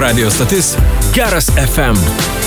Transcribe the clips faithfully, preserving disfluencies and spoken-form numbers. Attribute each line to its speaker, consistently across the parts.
Speaker 1: Radio stotis Geras F M.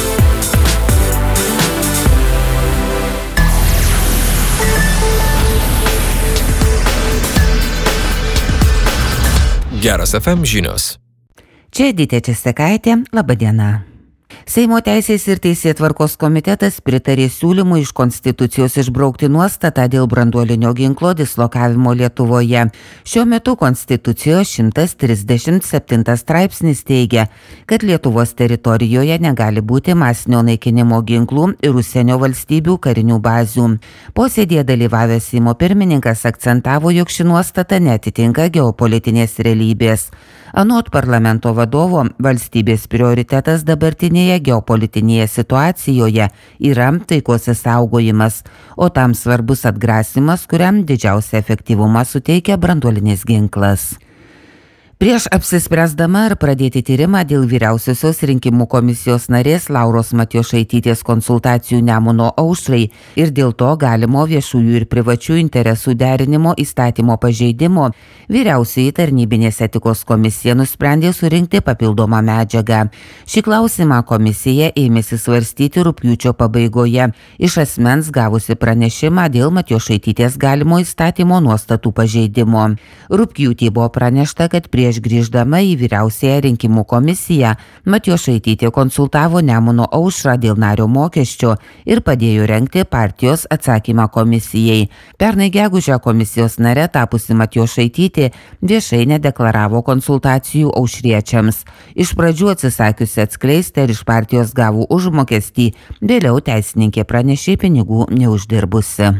Speaker 1: Geras F M žinios.
Speaker 2: Čia Edita Česekaitė, laba diena. Seimo Teisės ir Teisėtvarkos komitetas pritarė siūlymui iš Konstitucijos išbraukti nuostatą dėl branduolinio ginklo dislokavimo Lietuvoje. Šiuo metu Konstitucijos šimtas trisdešimt septintas straipsnis teigia, kad Lietuvos teritorijoje negali būti masinio naikinimo ginklų ir užsienio valstybių karinių bazių. Posėdėje dalyvavęs Seimo pirmininkas akcentavo, jog ši nuostata neatitinka geopolitinės realybės. Anot parlamento vadovo, valstybės prioritetas dabartinėje geopolitinėje situacijoje yra taikos išsaugojimas, o tam svarbus atgrasimas, kuriam didžiausią efektyvumą suteikia branduolinis ginklas. Prieš apsispręsdama ar pradėti tyrimą dėl vyriausiosios rinkimų komisijos narės Lauros Matjošaitytės konsultacijų Nemuno aušrai ir dėl to galimo viešųjų ir privačių interesų derinimo įstatymo pažeidimo, vyriausioji tarnybinės etikos komisija nusprendė surinkti papildomą medžiagą. Šį klausimą komisija ėmėsi svarstyti rugpjūčio pabaigoje iš asmens gavusi pranešimą dėl Matjošaitytės galimo įstatymo nuostatų pažeidimo. Rugpjūtį buvo pranešta, kad prie Prieš grįždama į vyriausiąją rinkimų komisiją, Matjošaitytė konsultavo Nemuno aušrą dėl nario mokesčio ir padėjo rengti partijos atsakymą komisijai. Pernai gegužę komisijos nare tapusi Matjošaitytė viešai nedeklaravo konsultacijų aušriečiams. Iš pradžių atsisakiusi atskleisti, ar iš partijos gavo užmokestį, vėliau teisininkė pranešė pinigų neuždirbusi.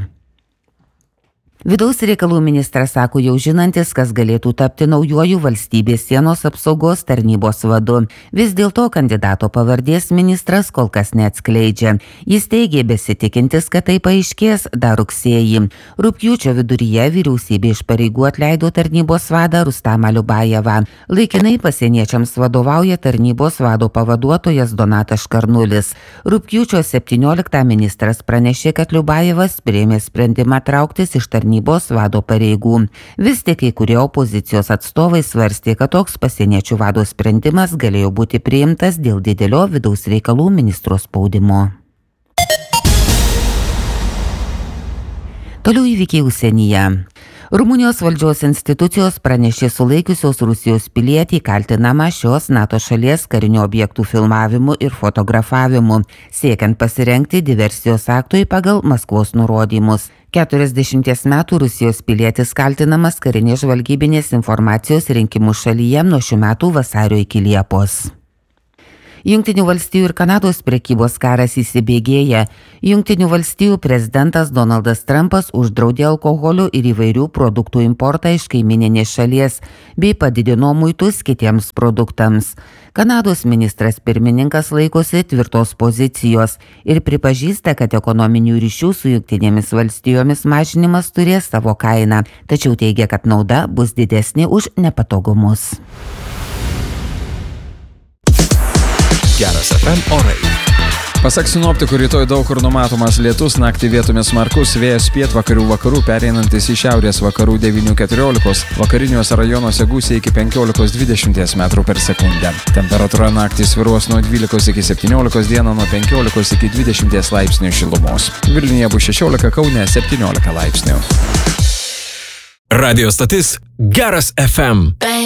Speaker 2: Vidaus reikalų ministras sako jau žinantis, kas galėtų tapti naujuoju valstybės sienos apsaugos tarnybos vadu. Vis dėlto kandidato pavardės ministras kol kas neatskleidžia. Jis teigė besitikintis, kad tai paaiškės dar rugsėjį. Rugpjūčio viduryje vyriausybė iš pareigų atleido tarnybos vadą Rustamą Liubajevą. Laikinai pasieniečiams vadovauja tarnybos vado pavaduotojas Donatas Škarnulis. Rugpjūčio septynioliktą ministras pranešė, kad Liubajevas priėmė sprendimą trauktis iš tarnybos tarnybos vado pareigų. Vis tik kai kurie opozicijos atstovai svarstė, kad toks pasieniečių vado sprendimas galėjo būti priimtas dėl didelio vidaus reikalų ministro spaudimo. Toliau įvykiai užsienyje. Rumunijos valdžios institucijos pranešė sulaikiusios Rusijos pilietį kaltinamą šios NATO šalies karinių objektų filmavimu ir fotografavimu, siekiant pasirengti diversijos aktui pagal Maskvos nurodymus. keturiasdešimties metų Rusijos pilietis kaltinamas karinės žvalgybinės informacijos rinkimu šalyje nuo šių metų vasario iki Liepos. Jungtinių valstijų ir Kanados prekybos karas įsibėgėja. Jungtinių valstijų prezidentas Donaldas Trumpas uždraudė alkoholio ir įvairių produktų importą iš kaimyninės šalies bei padidino muitus kitiems produktams. Kanados ministras pirmininkas laikosi tvirtos pozicijos ir pripažįsta, kad ekonominių ryšių su Jungtinėmis valstijomis mažinimas turės savo kainą, tačiau teigia, kad nauda bus didesnė už nepatogumus.
Speaker 1: Geras F M orai.
Speaker 3: Pasak sinoptikų, rytoj daug kur numatomas lietus, naktį vietomis smarkus, vėjas pietvakarių vakarų pereinantis į šiaurės vakarų devynių keturiolikos, vakariniuose rajonuose gūsiai iki penkiolikos dvidešimt metrų per sekundę. Temperatūra naktį svyruos nuo dvylikos iki septyniolikos, dieną nuo penkiolikos iki dvidešimt laipsnių šilumos. Vilniuje bus šešiolika, Kaune septyniolika laipsnių.
Speaker 1: Radio stotis Geras F M.